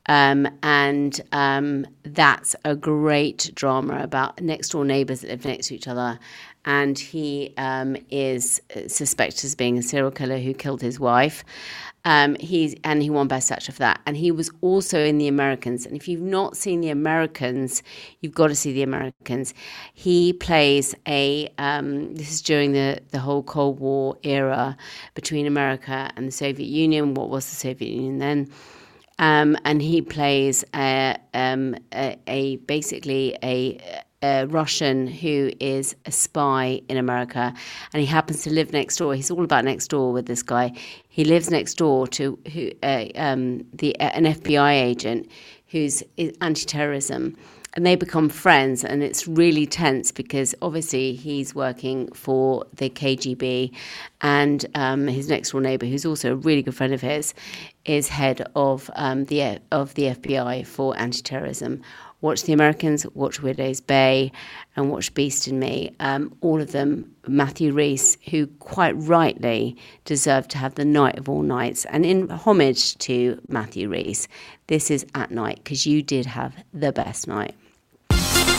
And that's a great drama about next door neighbours that live next to each other. And he is suspected as being a serial killer who killed his wife. He won Best Actor for that. And he was also in The Americans. And if you've not seen The Americans, you've got to see The Americans. He plays this is during the whole Cold War era between America and the Soviet Union. What was the Soviet Union then? And he plays basically a Russian who is a spy in America, and he happens to live next door. He's all about next door with this guy. He lives next door to an FBI agent who's anti-terrorism, and they become friends. And it's really tense because obviously he's working for the KGB, and his next door neighbor, who's also a really good friend of his, is head of the FBI for anti-terrorism. Watch The Americans, watch Widow's Bay, and watch Beast in Me. All of them, Matthew Rhys, who quite rightly deserved to have the night of all nights. And in homage to Matthew Rhys, this is At Night, because you did have the best night.